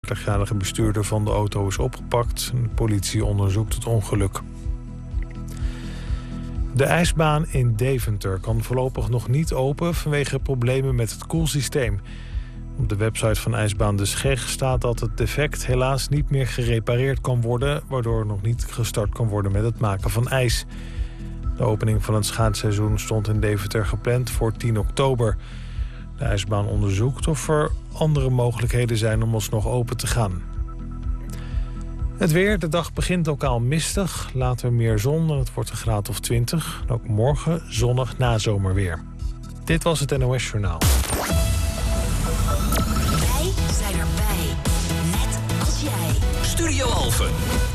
De 30-jarige bestuurder van de auto is opgepakt. De politie onderzoekt het ongeluk. De ijsbaan in Deventer kan voorlopig nog niet open vanwege problemen met het koelsysteem. Op de website van ijsbaan De Scheg staat dat het defect helaas niet meer gerepareerd kan worden, waardoor nog niet gestart kan worden met het maken van ijs. De opening van het schaatsseizoen stond in Deventer gepland voor 10 oktober. De ijsbaan onderzoekt of er andere mogelijkheden zijn om alsnog open te gaan. Het weer, de dag begint lokaal mistig, later meer zon en het wordt een graad of 20. En ook morgen zonnig nazomerweer. Dit was het NOS Journaal. Wij zijn erbij, net als jij. Studio Alphen.